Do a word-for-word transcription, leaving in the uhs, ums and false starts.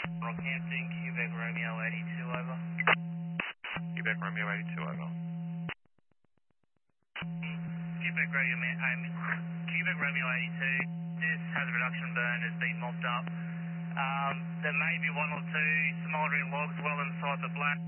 Rockhampton, Quebec Romeo eighty-two, over. Quebec Romeo eighty-two, over. Quebec Romeo, um, Quebec Romeo eighty-two, this has a reduction burn, has been mopped up. Um, there may be one or two smouldering logs well inside the black.